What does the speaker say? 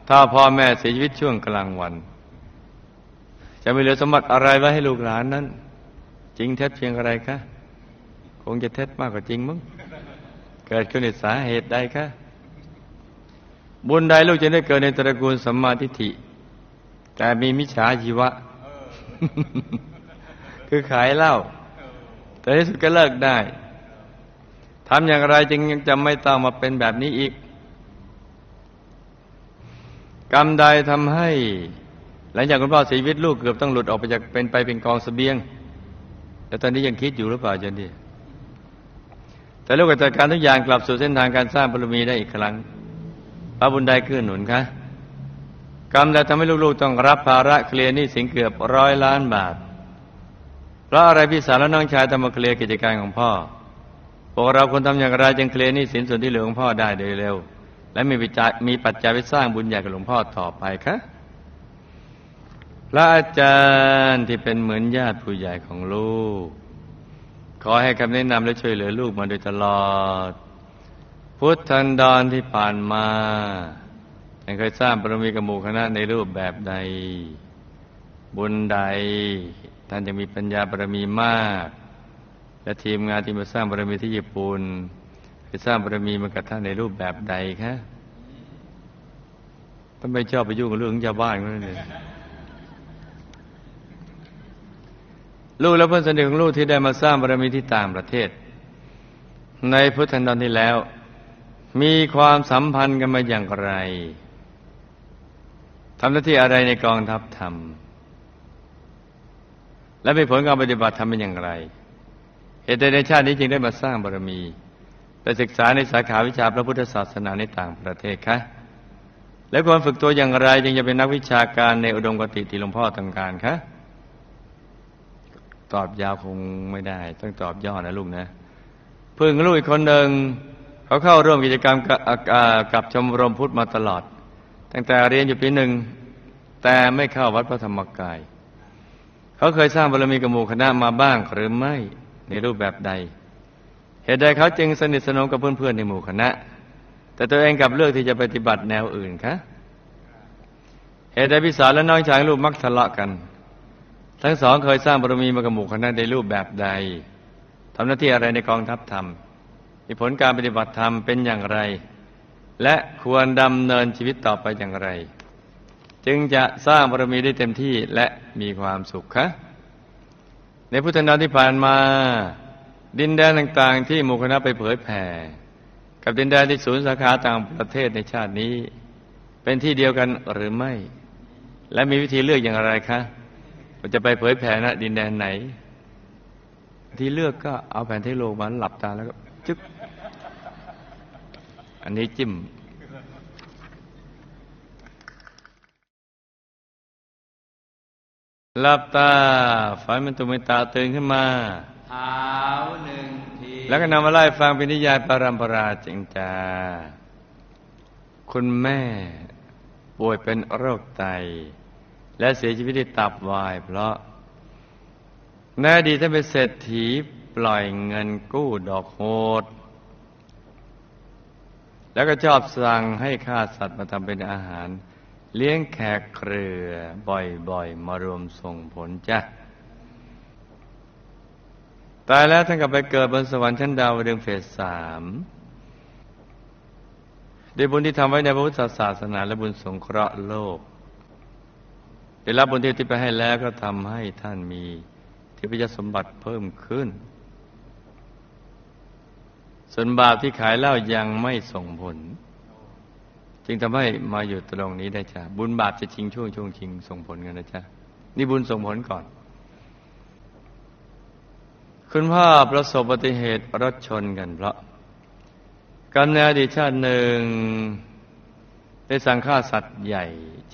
ถ้าพ่อแม่เสียชีวิตช่วงกลางวันจะไม่เหลือสมบัติอะไรไว้ให้ลูกหลานนั้นจริงเท็จเพียงอะไรคะคงจะเท็จมากกว่าจริงมั้งเกิดขึ้นด้วยสาเหตุใดคะบุญใดลูกจะได้เกิดในตระกูลสัมมาทิฏฐิแต่มีมิจฉาชีวะ คือขายเหล้าแต่ที่สุดก็เลิกได้ทำอย่างไรจึงยังจะไม่ต้องมาเป็นแบบนี้อีกกรรมใดทำให้หลังจากคุณพ่อเสียชีวิตลูกเกือบต้องหลุดออกไปจากเป็นกองเสบียงแต่ตอนนี้ยังคิดอยู่หรือเปล่าจันดีแต่ลูกก็จัดการทุกอย่างกลับสู่เส้นทางการสร้างบารมีได้อีกครั้งพระบุญใดเกื้อหนุนคะกรรมใดทำให้ลูกๆต้องรับภาระเคลียร์หนี้สินเกือบ100 ล้านบาทเพราะอะไรพี่สาวและน้องชายทำมาเคลียร์กิจการของพ่อพวกเราควรทำอย่างไรจึงเคลียร์หนี้สินส่วนที่เหลือของพ่อได้โดยเร็วและมีปัจจัยไปสร้างบุญใหญ่กับหลวงพ่อต่อไปคะพระอาจารย์ที่เป็นเหมือนญาติผู้ใหญ่ของลูกขอให้คำแนะนำและช่วยเหลือลูกมาโดยตลอดพุทธันดรที่ผ่านมาท่านเคยสร้างบารมีกับหมู่คณะในรูปแบบใดบุญใดท่านจะมีปัญญาบารมีมากและทีมงานที่มาสร้างบารมีที่ญี่ปุ่นเคยสร้างบารมีมากับท่านในรูปแบบใดคะท่านไม่ชอบไปยุ่งกับเรื่องชาวบ้านนั่นเองลูกและเพื่อนสนิทของลูกที่ได้มาสร้างบารมีที่ต่างประเทศในพุทธันดรที่แล้วมีความสัมพันธ์กันมาอย่างไรทำหน้าที่อะไรในกองทัพธรรมและมีผลการปฏิบัติธรรมเป็นอย่างไรเหตุใดในชาตินี้จึงได้มาสร้างบารมีและศึกษาในสาขาวิชาพระพุทธศาสนาในต่างประเทศคะและควรฝึกตัวอย่างไรจึงจะเป็นนักวิชาการในอุดมคติที่หลวงพ่อต้องการคะตอบยาวคงไม่ได้ต้องตอบย่อนะลูกนะเพื่อนลูกอีกคนหนึ่งเขาเข้าร่วมกิจกรรมกับชมรมพุทธมาตลอดตั้งแต่เรียนอยู่ปี 1แต่ไม่เข้าวัดพระธรรมกายเขาเคยสร้างบารมีกับหมู่คณะมาบ้างหรือไม่ในรูปแบบใดเหตุใดเขาจึงสนิทสนมกับเพื่อนๆในหมู่คณะแต่ตัวเองกลับเลือกที่จะปฏิบัติแนวอื่นคะเหตุใดพี่สาวและน้องชายลูกมักทะเลาะกันทั้งสองเคยสร้างบารมีมากับหมู่คณะในรูปแบบใดทำหน้าที่อะไรในกองทัพธรรมมีผลการปฏิบัติธรรมเป็นอย่างไรและควรดำเนินชีวิตต่อไปอย่างไรจึงจะสร้างบารมีได้เต็มที่และมีความสุขคะในพุทธันดรที่ผ่านมาดินแดนต่างๆที่หมู่คณะไปเผยแผ่กับดินแดนที่ศูนย์สาขาต่างประเทศในชาตินี้เป็นที่เดียวกันหรือไม่และมีวิธีเลือกอย่างไรคะว่าจะไปเผยแผ่ณดินแดนไหนที่เลือกก็เอาแผนที่โลกมาหลับตาแล้วก็จึ๊กอันนี้จิ้มหลับตาฝันเป็นตุเป็นตาตื่นขึ้นมาเท้า1 ทีแล้วก็นำมาไล่ฟังเป็นนิยายปรัมปราจริงจ้าคุณแม่ป่วยเป็นโรคไตและเสียชีวิตด้วยตับวายเพราะในอดีตท่านเป็นเศรษฐีปล่อยเงินกู้ดอกโหดแล้วก็ชอบสั่งให้ฆ่าสัตว์มาทำเป็นอาหารเลี้ยงแขกเครือบ่อยๆมารวมส่งผลจ้ะตายแล้วท่านก็ไปเกิดบนสวรรค์ชั้นดาวดึงส์เฟส 3ด้วยบุญที่ทำไว้ในพระพุทธศาสนาและบุญสงเคราะห์โลกได้รับบุญที่ไปให้แล้วก็ทำให้ท่านมีทิพยสมบัติเพิ่มขึ้นส่วนบาปที่ขายเหล้ายังไม่ส่งผลจึงทำให้มาอยู่ตรงนี้ได้จ้ะบุญบาปจะชิงช่วงชิงส่งผลกันนะจ๊ะนี่บุญส่งผลก่อนคุณพ่อประสบอุบัติเหตุรถชนกันเพราะกรรมในอดีตชาติหนึ่งได้สั่งฆ่าสัตว์ใหญ่